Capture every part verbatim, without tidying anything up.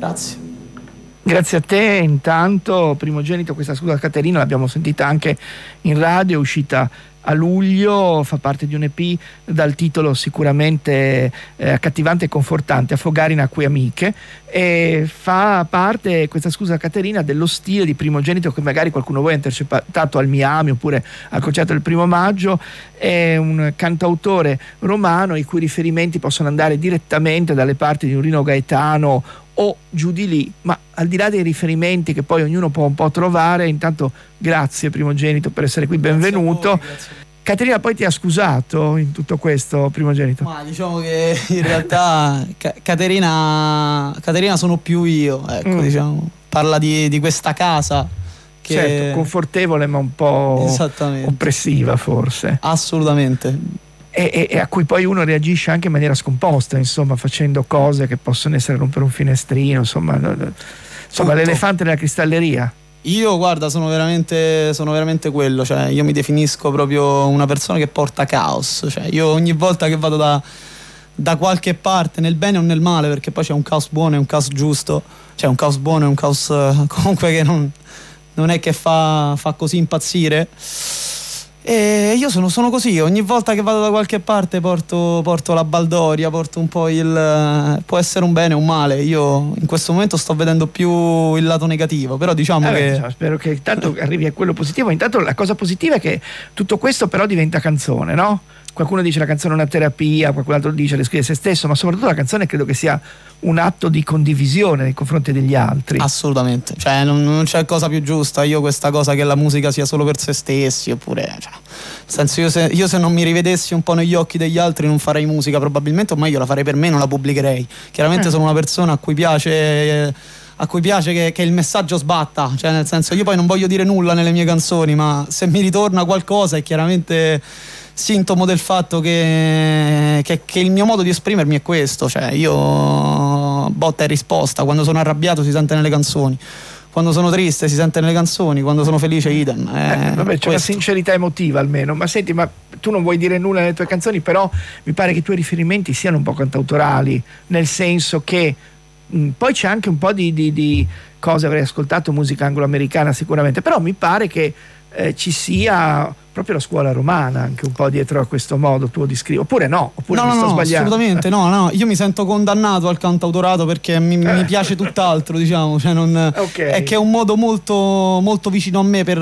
Grazie. Grazie a te. Intanto Primogenito, questa scusa Caterina l'abbiamo sentita anche in radio, è uscita a luglio, fa parte di un E P dal titolo sicuramente eh, accattivante e confortante, Affogare in acque amiche, e fa parte, questa scusa Caterina, dello stile di Primogenito che magari qualcuno di voi ha intercettato al Miami oppure al concerto del primo maggio. È un cantautore romano i cui riferimenti possono andare direttamente dalle parti di un Rino Gaetano o giù di lì, ma al di là dei riferimenti che poi ognuno può un po' trovare, intanto grazie Primogenito per essere qui, benvenuto. Grazie a voi, Caterina poi ti ha scusato in tutto questo, Primogenito? Ma diciamo che in realtà Ca- Caterina Caterina sono più io, ecco, mm. diciamo, parla di, di questa casa che certo, confortevole ma un po' oppressiva forse. Assolutamente. E, e a cui poi uno reagisce anche in maniera scomposta, insomma, facendo cose che possono essere rompere un finestrino, insomma, insomma l'elefante nella cristalleria. Io guarda, sono veramente, sono veramente quello, cioè io mi definisco proprio una persona che porta caos, cioè io ogni volta che vado da, da qualche parte, nel bene o nel male, perché poi c'è un caos buono e un caos giusto, cioè un caos buono e un caos comunque che non, non è che fa, fa così impazzire. E io sono, sono così, ogni volta che vado da qualche parte porto, porto la baldoria, porto un po' il... può essere un bene o un male. Io in questo momento sto vedendo più il lato negativo, però diciamo eh che... Beh, diciamo, spero che intanto arrivi a quello positivo. Intanto la cosa positiva è che tutto questo però diventa canzone, no? Qualcuno dice la canzone è una terapia, qualcun altro dice le scrive se stesso, ma soprattutto la canzone credo che sia un atto di condivisione nei confronti degli altri. Assolutamente, cioè non, non c'è cosa più giusta. Io questa cosa che la musica sia solo per se stessi, oppure cioè, nel senso io se, io se non mi rivedessi un po' negli occhi degli altri non farei musica probabilmente, o meglio la farei per me, non la pubblicherei. Chiaramente eh. sono una persona a cui piace... Eh, a cui piace che, che il messaggio sbatta, cioè nel senso io poi non voglio dire nulla nelle mie canzoni, ma se mi ritorna qualcosa è chiaramente sintomo del fatto che, che, che il mio modo di esprimermi è questo, cioè io botta e risposta, quando sono arrabbiato si sente nelle canzoni, quando sono triste si sente nelle canzoni, quando sono felice idem. Eh, eh, vabbè, c'è una sincerità emotiva almeno. Ma senti, ma tu non vuoi dire nulla nelle tue canzoni, però mi pare che i tuoi riferimenti siano un po' cantautorali, nel senso che poi c'è anche un po' di, di, di cose, avrei ascoltato musica anglo-americana sicuramente, però mi pare che eh, ci sia proprio la scuola romana anche un po' dietro a questo modo tuo di scrivere, oppure no? Oppure no, mi no, sto no, sbagliando? Assolutamente no, no, io mi sento condannato al cantautorato perché mi, eh. mi piace tutt'altro, diciamo, cioè non, okay. È che è un modo molto, molto vicino a me per...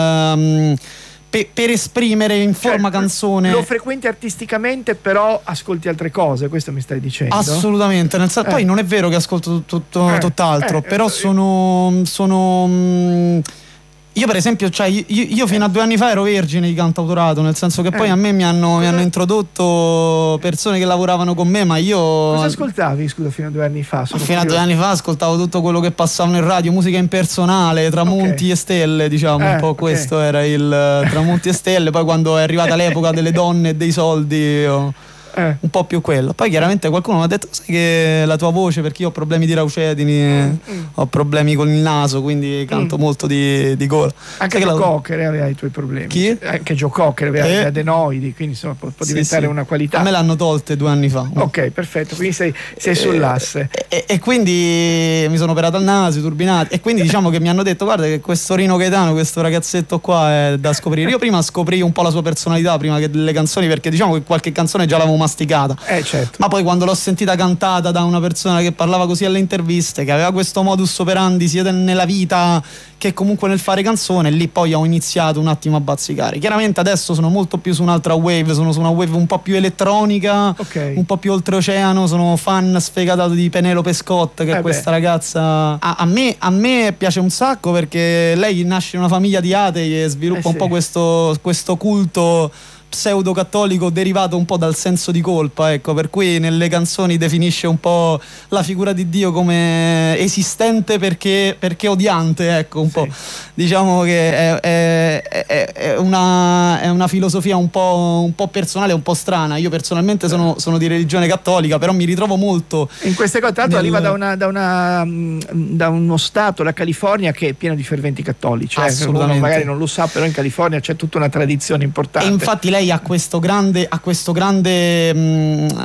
Um, Per, per esprimere in forma cioè, canzone. Lo frequenti artisticamente, però ascolti altre cose, questo mi stai dicendo? Assolutamente, nel senso, eh. poi non è vero che ascolto tutto, eh. tutt'altro, eh. però sono, sono mh, io per esempio, cioè, io, io fino a due anni fa ero vergine di cantautorato, nel senso che poi eh. a me mi hanno, mi hanno introdotto persone che lavoravano con me, ma io... Cosa ascoltavi, scusa, fino a due anni fa? Sono fino curioso. a due anni fa ascoltavo tutto quello che passava in radio, musica impersonale, tramonti okay. e stelle, diciamo, eh, un po' okay. questo era il tramonti e stelle, poi quando è arrivata l'epoca delle donne e dei soldi... Io, Eh. un po' più quello. Poi chiaramente qualcuno mi ha detto sai che la tua voce, perché io ho problemi di raucedini, mm. ho problemi con il naso, quindi canto mm. molto di, di gola. Anche Joe la... Cocker aveva i tuoi problemi. Chi? Anche Joe Cocker aveva eh. gli adenoidi, quindi insomma può, può sì, diventare sì. una qualità. A me l'hanno tolte due anni fa. Ok, perfetto, quindi sei, sei sull'asse. E, e, e quindi mi sono operato al naso, i turbinati, e quindi diciamo che mi hanno detto guarda che questo Rino Gaetano, questo ragazzetto qua è da scoprire. Io prima scoprì un po' la sua personalità prima che delle canzoni, perché diciamo che qualche canzone già l'avevo masticata, eh, certo. ma poi quando l'ho sentita cantata da una persona che parlava così alle interviste, che aveva questo modus operandi sia nella vita che comunque nel fare canzone, lì poi ho iniziato un attimo a bazzicare. Chiaramente adesso sono molto più su un'altra wave, sono su una wave un po' più elettronica, okay. un po' più oltreoceano, sono fan sfegatato di Penelope Scott, che eh è questa beh. ragazza a, a, me, a me piace un sacco, perché lei nasce in una famiglia di atei e sviluppa eh un sì. po' questo, questo culto pseudo cattolico derivato un po' dal senso di colpa, ecco, per cui nelle canzoni definisce un po' la figura di Dio come esistente perché, perché odiante, ecco, un sì. po'. Diciamo che è, è, è, è, una, è una filosofia un po', un po' personale, un po' strana. Io personalmente sono, sono di religione cattolica, però mi ritrovo molto in queste cose. Tra l'altro nel... arriva da, una, da, una, da uno stato, la California, che è pieno di ferventi cattolici, eh? Uno magari non lo sa, però in California c'è tutta una tradizione importante. E infatti lei ha questo grande, ha questo grande mh,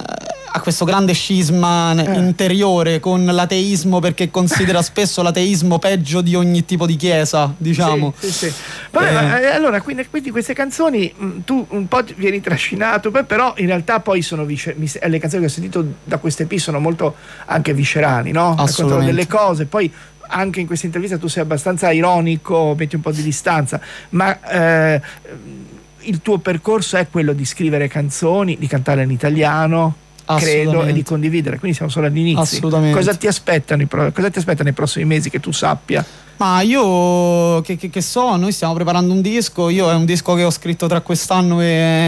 ha questo grande scisma Eh. interiore con l'ateismo, perché considera spesso l'ateismo peggio di ogni tipo di chiesa, diciamo. Sì, sì, sì. Vabbè, Eh. ma, eh, allora quindi, quindi queste canzoni mh, tu un po' ti vieni trascinato, poi però in realtà poi sono visce- mi se- le canzoni che ho sentito da queste E P sono molto anche viscerali, no? Raccontano Assolutamente. delle cose, poi anche in questa intervista tu sei abbastanza ironico, metti un po' di distanza, ma eh, il tuo percorso è quello di scrivere canzoni, di cantare in italiano, credo, e di Assolutamente. condividere, quindi siamo solo agli inizi. Assolutamente. Cosa ti aspettano, i pro- cosa ti aspettano nei prossimi mesi che tu sappia? Ma io che, che- che so, noi stiamo preparando un disco, io è un disco che ho scritto tra quest'anno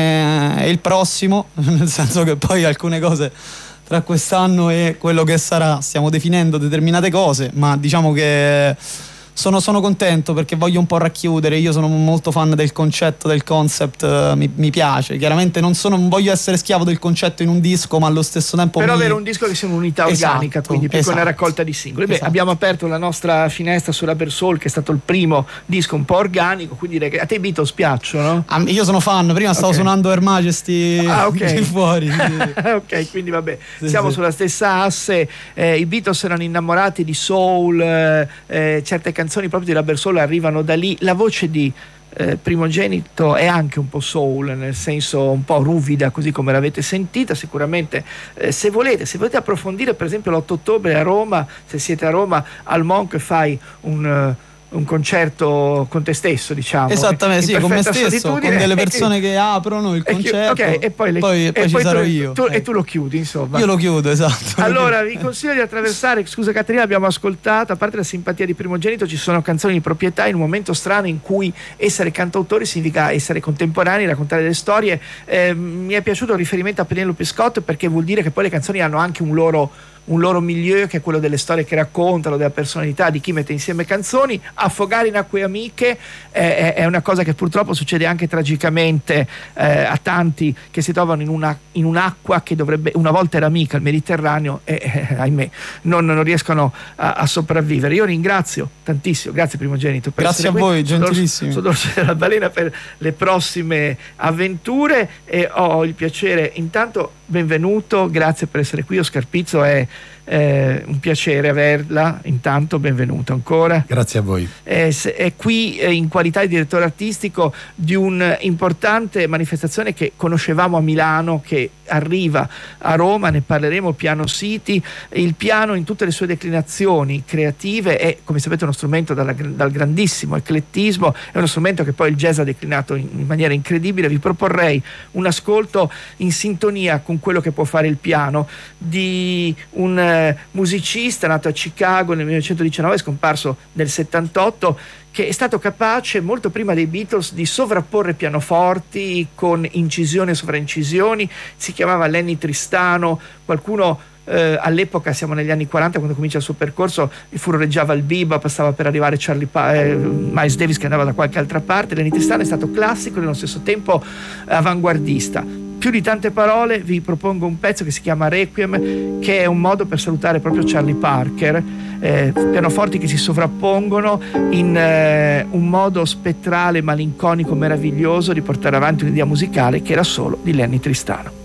e, e il prossimo, nel senso che poi alcune cose tra quest'anno e quello che sarà stiamo definendo determinate cose, ma diciamo che sono, sono contento perché voglio un po' racchiudere. Io sono molto fan del concetto, del concept, eh, mi, mi piace. Chiaramente non, sono, non voglio essere schiavo del concetto in un disco, ma allo stesso tempo Però mi... avere un disco che sia un'unità Esatto, organica, quindi più che una esatto. raccolta di singoli. Beh, Esatto. abbiamo aperto la nostra finestra su Rubber Soul, che è stato il primo disco un po' organico, quindi direi che a te i Beatles piacciono? Ah, io sono fan, prima stavo Ok. suonando Her Majesty Ah, ok. lì fuori. Sì. Ok, quindi vabbè, Sì, siamo sì. sulla stessa asse. Eh, i Beatles erano innamorati di soul, eh, eh, certe canzoni proprio di Rubber Soul arrivano da lì. La voce di eh, Primogenito è anche un po' soul, nel senso un po' ruvida, così come l'avete sentita. Sicuramente eh, se volete se volete approfondire, per esempio l'otto ottobre a Roma, se siete a Roma al Monk fai un eh, un concerto con te stesso, diciamo, Esattamente, in sì, con me perfetta stesso, con solitudine. delle persone che aprono il E chi- concerto, ok, e poi, le- poi, e poi ci poi sarò tu, io. tu- Eh. e tu lo chiudi, insomma. Io lo chiudo, esatto. Allora vi consiglio di attraversare, scusa Caterina, abbiamo ascoltato, a parte la simpatia di Primogenito, ci sono canzoni di proprietà in un momento strano in cui essere cantautori significa essere contemporanei, raccontare delle storie. Eh, mi è piaciuto il riferimento a Penelope Scott, perché vuol dire che poi le canzoni hanno anche un loro un loro milieu, che è quello delle storie che raccontano, della personalità di chi mette insieme canzoni. Affogare in acque amiche eh, è, è una cosa che purtroppo succede anche tragicamente eh, a tanti che si trovano in, una, in un'acqua che dovrebbe una volta era amica, il Mediterraneo, e eh, ahimè non, non riescono a, a sopravvivere. Io ringrazio tantissimo, grazie Primogenito per Grazie essere a qui voi, sul dorso- gentilissimi. sul dorso della balena per le prossime avventure, e ho il piacere, intanto benvenuto, grazie per essere qui Oscar Pizzo, è eh, un piacere averla, intanto benvenuto ancora. Grazie a voi. È, è qui eh, in qualità di direttore artistico di un'importante manifestazione che conoscevamo a Milano, che arriva a Roma, ne parleremo, Piano City. Il piano in tutte le sue declinazioni creative è, come sapete, uno strumento dalla, dal grandissimo eclettismo, è uno strumento che poi il jazz ha declinato in, in maniera incredibile. Vi proporrei un ascolto in sintonia con quello che può fare il piano di un eh, musicista nato a Chicago nel millenovecentodiciannove, scomparso nel settantotto, che è stato capace molto prima dei Beatles di sovrapporre pianoforti con incisioni e sovraincisioni. Si chiamava Lenny Tristano. Qualcuno eh, all'epoca, siamo negli anni quaranta quando comincia il suo percorso, furoreggiava il bebop, stava per arrivare Charlie pa- eh, Miles Davis che andava da qualche altra parte. Lenny Tristano è stato classico e nello stesso tempo avanguardista. Più di tante parole vi propongo un pezzo che si chiama Requiem, che è un modo per salutare proprio Charlie Parker. Eh, pianoforti che si sovrappongono in eh, un modo spettrale, malinconico, meraviglioso di portare avanti un'idea musicale che era solo di Lenny Tristano.